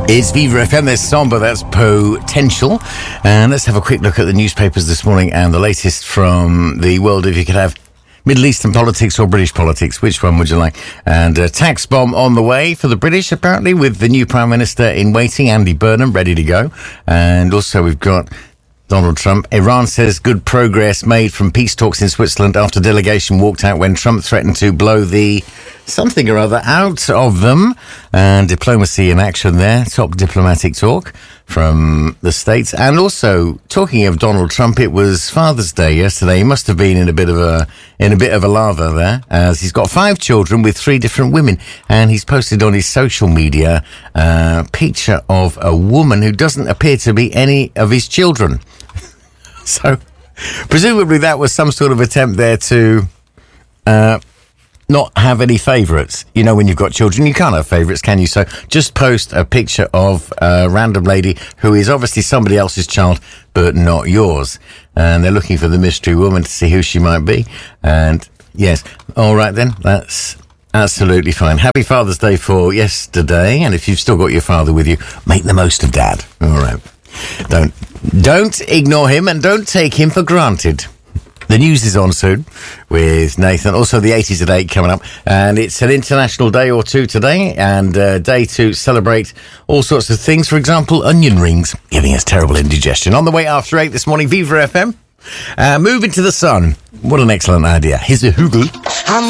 It's Viva FM, there's Samba, that's Potential. And let's have a quick look at the newspapers this morning and the latest from the world. If you could have Middle Eastern politics or British politics, which one would you like? And a tax bomb on the way for the British, apparently, with the new Prime Minister in waiting, Andy Burnham, ready to go. And also we've got Donald Trump. Iran says good progress made from peace talks in Switzerland after delegation walked out when Trump threatened to blow the something or other out of them. And diplomacy in action there. Top diplomatic talk from the States. And also, talking of Donald Trump, it was Father's Day yesterday. He must have been in a bit of a lather there, as he's got 5 children with 3 different women. And he's posted on his social media a picture of a woman who doesn't appear to be any of his children. So, presumably that was some sort of attempt there to not have any favourites. You know, when you've got children, you can't have favourites, can you? So, just post a picture of a random lady who is obviously somebody else's child, but not yours. And they're looking for the mystery woman to see who she might be. And, yes, all right then, that's absolutely fine. Happy Father's Day for yesterday. And if you've still got your father with you, make the most of Dad. All right. Don't ignore him and don't take him for granted. The news is on soon with Nathan. Also, the 80s at 8 coming up. And it's an international day or two today, and a day to celebrate all sorts of things. For example, onion rings, giving us terrible indigestion. On the way after 8 this morning, Viva FM. Moving to the sun. What an excellent idea. Here's a Hoogle.